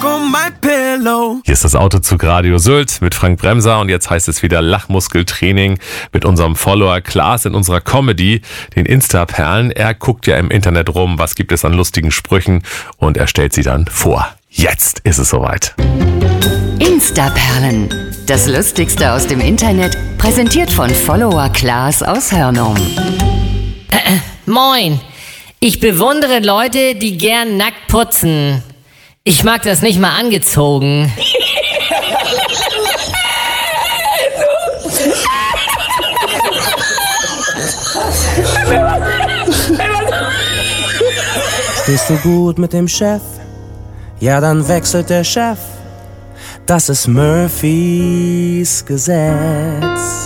on my pillow. Hier ist das Autozug Radio Sylt mit Frank Bremser und jetzt heißt es wieder Lachmuskeltraining mit unserem Follower Klaas in unserer Comedy, den Insta-Perlen. Er guckt ja im Internet rum, was gibt es an lustigen Sprüchen und er stellt sie dann vor. Jetzt ist es soweit. Insta-Perlen. Das Lustigste aus dem Internet, präsentiert von Follower Klaas aus Hörnum. Moin. Ich bewundere Leute, die gern nackt putzen. Ich mag das nicht mal angezogen. Stehst du gut mit dem Chef? Ja, dann wechselt der Chef. Das ist Murphys Gesetz.